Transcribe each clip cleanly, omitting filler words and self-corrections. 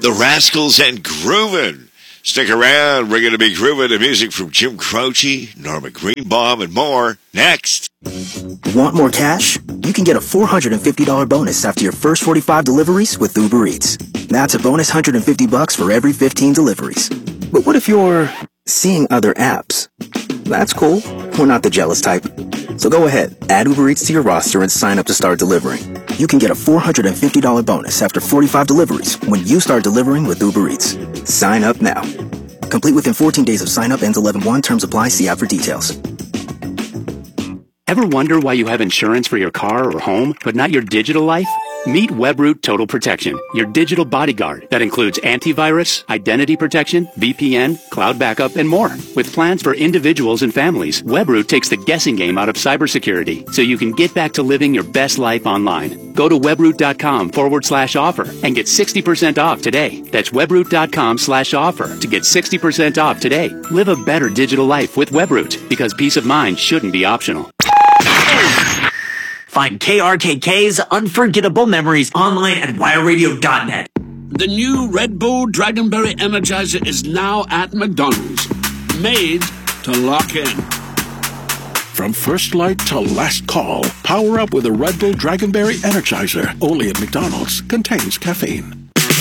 The Rascals and Groovin'. Stick around. We're going to be grooving to music from Jim Croce, Norma Greenbaum, and more next. Want more cash? You can get a $450 bonus after your first 45 deliveries with Uber Eats. That's a bonus $150 for every 15 deliveries. But what if you're seeing other apps? That's cool. We're not the jealous type. So go ahead, add Uber Eats to your roster and sign up to start delivering. You can get a $450 bonus after 45 deliveries when you start delivering with Uber Eats. Sign up now. Complete within 14 days of sign up. Ends 11/1. Terms apply. See app for details. Ever wonder why you have insurance for your car or home, but not your digital life? Meet Webroot Total Protection, your digital bodyguard that includes antivirus, identity protection, VPN, cloud backup, and more. With plans for individuals and families, Webroot takes the guessing game out of cybersecurity so you can get back to living your best life online. Go to webroot.com/offer and get 60% off today. That's webroot.com/offer to get 60% off today. Live a better digital life with Webroot because peace of mind shouldn't be optional. Find KRKK's Unforgettable Memories online at wireradio.net. The new Red Bull Dragonberry Energizer is now at McDonald's. Made to lock in. From first light to last call, power up with a Red Bull Dragonberry Energizer. Only at McDonald's. Contains caffeine.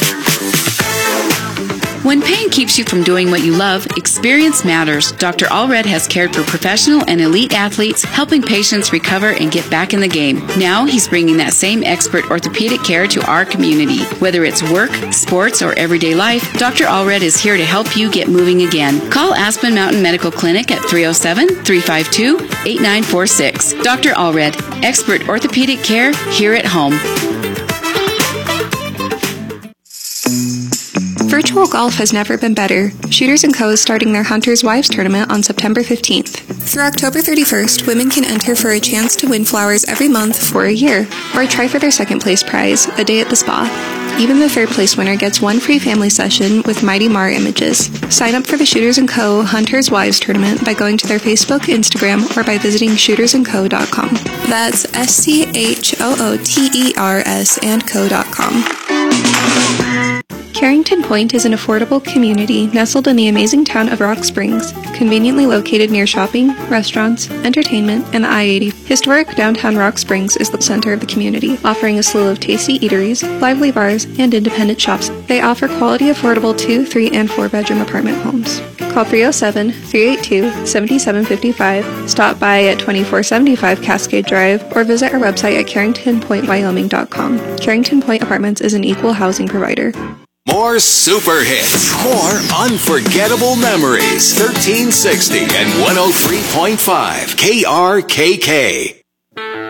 When pain keeps you from doing what you love, experience matters. Dr. Allred has cared for professional and elite athletes, helping patients recover and get back in the game. Now he's bringing that same expert orthopedic care to our community. Whether it's work, sports, or everyday life, Dr. Allred is here to help you get moving again. Call Aspen Mountain Medical Clinic at 307-352-8946. Dr. Allred, expert orthopedic care here at home. Virtual golf has never been better. Shooters & Co. is starting their Hunter's Wives tournament on September 15th. Through October 31st, women can enter for a chance to win flowers every month for a year, or try for their second place prize, a day at the spa. Even the third place winner gets one free family session with Mighty Mar images. Sign up for the Shooters & Co. Hunter's Wives tournament by going to their Facebook, Instagram, or by visiting shootersandco.com. That's SCHOOTERS and co.com. Carrington Point is an affordable community nestled in the amazing town of Rock Springs, conveniently located near shopping, restaurants, entertainment, and the I-80. Historic downtown Rock Springs is the center of the community, offering a slew of tasty eateries, lively bars, and independent shops. They offer quality, affordable 2-, 3-, and 4-bedroom apartment homes. Call 307-382-7755, stop by at 2475 Cascade Drive, or visit our website at carringtonpointwyoming.com. Carrington Point Apartments is an equal housing provider. More super hits, more unforgettable memories. 1360 and 103.5 KRKK.